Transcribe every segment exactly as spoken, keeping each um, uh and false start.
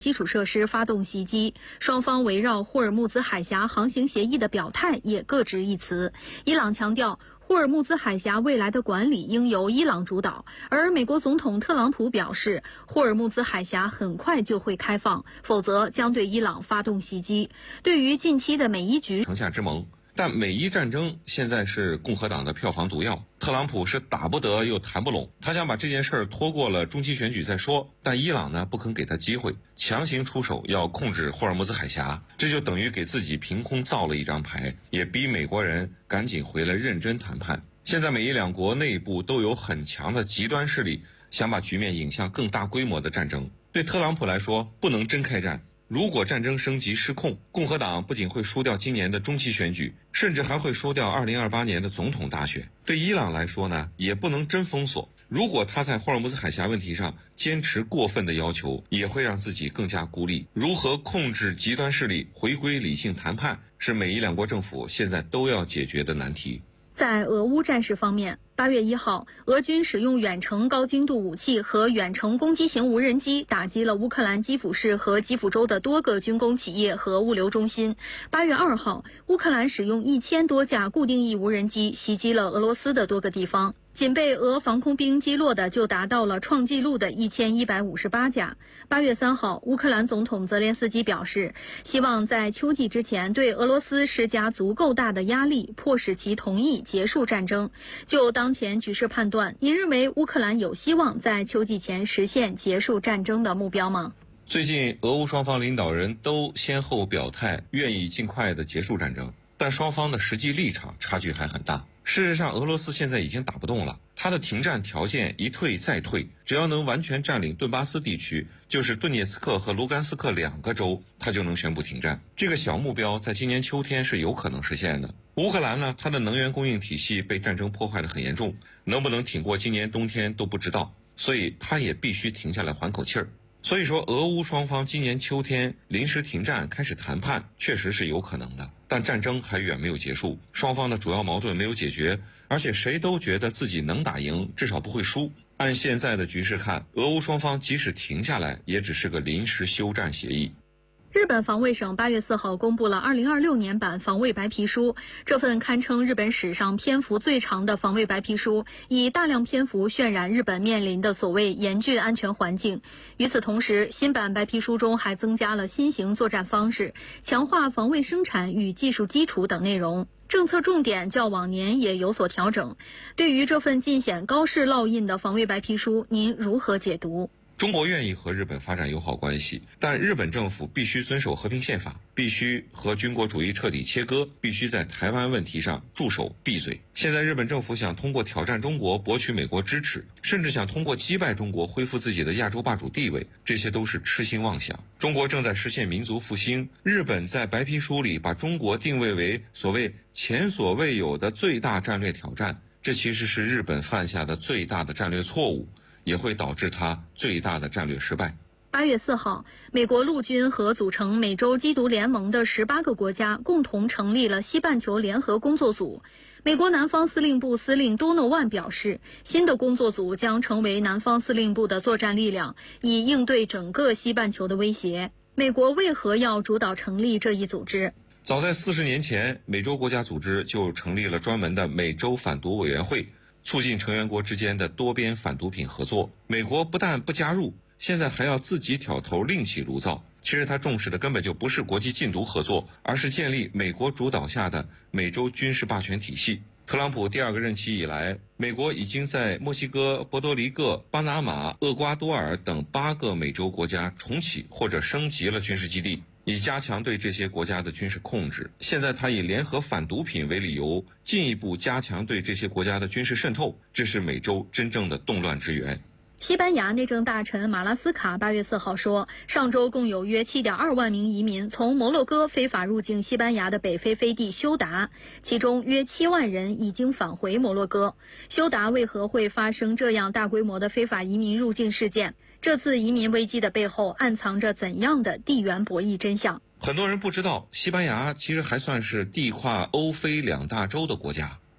基础设施发动袭击，双方围绕霍尔木兹海峡航行协议的表态也各执一词。伊朗强调，霍尔木兹海峡未来的管理应由伊朗主导，而美国总统特朗普表示，霍尔木兹海峡很快就会开放，否则将对伊朗发动袭击。对于近期的美伊局城下之盟。但美伊战争现在是共和党的票房毒药，特朗普是打不得又谈不拢，他想把这件事儿拖过了中期选举再说，但伊朗呢不肯给他机会，强行出手要控制霍尔木兹海峡，这就等于给自己凭空造了一张牌，也逼美国人赶紧回来认真谈判。现在美伊两国内部都有很强的极端势力，想把局面引向更大规模的战争。对特朗普来说，不能真开战。如果战争升级失控，共和党不仅会输掉今年的中期选举，甚至还会输掉二零二八年的总统大选。对伊朗来说呢，也不能真封锁。如果他在霍尔木兹海峡问题上坚持过分的要求，也会让自己更加孤立。如何控制极端势力，回归理性谈判，是美伊两国政府现在都要解决的难题。 在俄乌战事方面，八月一号，俄军使用远程高精度武器和远程攻击型无人机打击了乌克兰基辅市和基辅州的多个军工企业和物流中心。八月二号，乌克兰使用一千多架固定翼无人机袭击了俄罗斯的多个地方。仅被俄防空兵击落的就达到了创纪录的一千一百五十八架。八月三号，乌克兰总统泽连斯基表示，希望在秋季之前对俄罗斯施加足够大的压力，迫使其同意结束战争。就当前局势判断，您认为乌克兰有希望在秋季前实现结束战争的目标吗？ 最近，俄乌双方领导人都先后表态，愿意尽快的结束战争，但双方的实际立场差距还很大。事实上，俄罗斯现在已经打不动了，他的停战条件一退再退，只要能完全占领顿巴斯地区，就是顿涅茨克和卢甘斯克两个州，他就能宣布停战。这个小目标在今年秋天是有可能实现的。乌克兰呢，它的能源供应体系被战争破坏得很严重，能不能挺过今年冬天都不知道，所以他也必须停下来缓口气儿。所以说，俄乌双方今年秋天临时停战开始谈判，确实是有可能的。但战争还远没有结束，双方的主要矛盾没有解决，而且谁都觉得自己能打赢，至少不会输。按现在的局势看，俄乌双方即使停下来，也只是个临时休战协议。 日本防卫省八月四号公布了二零二六年版防卫白皮书，这份堪称日本史上篇幅最长的防卫白皮书，以大量篇幅渲染日本面临的所谓严峻安全环境。与此同时，新版白皮书中还增加了新型作战方式、强化防卫生产与技术基础等内容。政策重点较往年也有所调整。对于这份尽显高势烙印的防卫白皮书，您如何解读？ 中国愿意和日本发展友好关系，但日本政府必须遵守和平宪法，必须和军国主义彻底切割，必须在台湾问题上驻守闭嘴。现在日本政府想通过挑战中国博取美国支持，甚至想通过击败中国恢复自己的亚洲霸主地位，这些都是痴心妄想。中国正在实现民族复兴，日本在白皮书里把中国定位为所谓前所未有的最大战略挑战，这其实是日本犯下的最大的战略错误，也会导致他最大的战略失败。 八月四号，美国陆军和组成美洲缉毒联盟的十八个国家共同成立了西半球联合工作组。美国南方司令部司令多诺万表示，新的工作组将成为南方司令部的作战力量，以应对整个西半球的威胁。美国为何要主导成立这一组织？ 早在四十年前，美洲国家组织就成立了专门的美洲反毒委员会，促进成员国之间的多边反毒品合作。美国不但不加入，现在还要自己挑头另起炉灶。其实他重视的根本就不是国际禁毒合作，而是建立美国主导下的美洲军事霸权体系。特朗普第二个任期以来，美国已经在墨西哥、波多黎各、巴拿马、厄瓜多尔等八个美洲国家重启或者升级了军事基地，以加强对这些国家的军事控制。现在他以联合反毒品为理由，进一步加强对这些国家的军事渗透，这是美洲真正的动乱之源。 西班牙内政大臣马拉斯卡八月四号说，上周共有约 七点二万名移民从摩洛哥非法入境西班牙的北非飞地休达，其中约七万人已经返回摩洛哥。休达为何会发生这样大规模的非法移民入境事件？这次移民危机的背后暗藏着怎样的地缘博弈真相？ 很多人不知道，西班牙其实还算是地跨欧非两大洲的国家。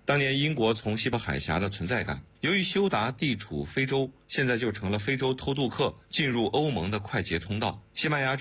当年英国从西伯海峡的存在感，由于休达地处非洲，现在就成了非洲偷渡客进入欧盟的快捷通道。西班牙